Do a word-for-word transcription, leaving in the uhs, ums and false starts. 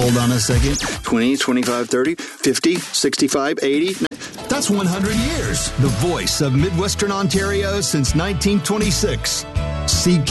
Hold on a second. twenty, twenty-five, thirty, fifty, sixty-five, eighty. That's one hundred years. The voice of Midwestern Ontario since nineteen twenty-six. C